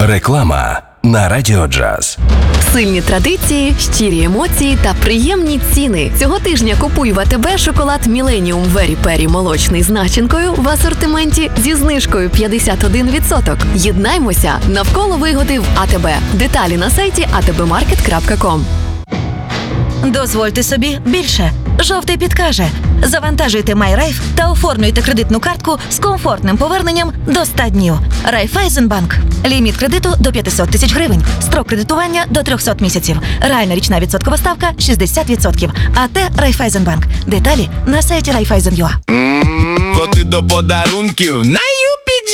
Реклама на Радіо Джаз. Сильні традиції, щирі емоції та приємні ціни. Цього тижня купуй в АТБ шоколад Millennium Very Peri молочний з начинкою в асортименті зі знижкою 51%. Єднаймося навколо вигоди в АТБ. Деталі на сайті atbmarket.com. Дозвольте собі більше. Жовтий підкаже. Завантажуйте MyRaiff та оформлюйте кредитну картку з комфортним поверненням до 100 днів. Райфайзенбанк. Ліміт кредиту до 500 тисяч гривень. Строк кредитування до 300 місяців. Реальна річна відсоткова ставка 60%. АТ Райфайзенбанк. Деталі на сайті Raiffeisen.ua. Коти до подарунків на